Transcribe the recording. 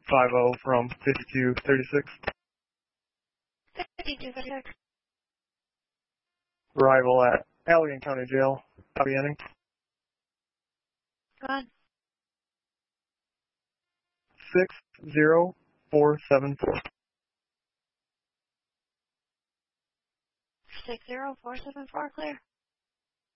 50 from 5236. 5236. Arrival at Allegan County Jail. Copy ending. Go ahead. 60474. 60474, clear.